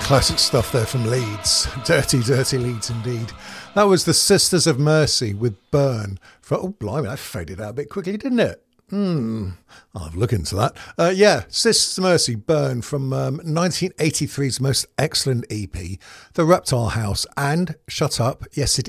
Classic stuff there from Leeds. Dirty, dirty Leeds indeed. That was the Sisters of Mercy with Burn. Oh, blimey, that faded out a bit quickly, didn't it? I'll have a look into that. Yeah, Sisters of Mercy, Burn from 1983's most excellent EP, The Reptile House, and Shut Up, Yes It